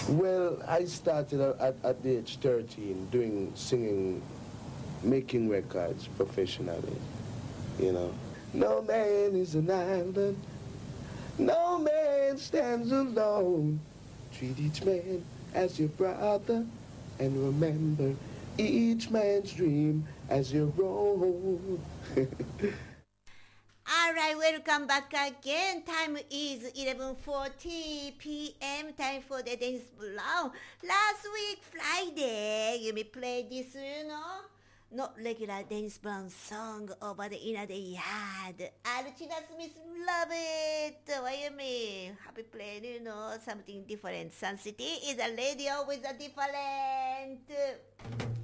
Well, I started at the age 13 doing singing, making records professionally, you know. No man is an island, no man stands alone. Treat each man as your brother, and remember each man's dream as your own. Alright, welcome back again. Time is 11:40 p.m. Time for the Dennis Brown. Last week, Friday, you may play this, not regular Dennis Brown song over the inner the yard. Archina Smith love it. What you mean? Happy playing, something different. Sun City is a radio with a different.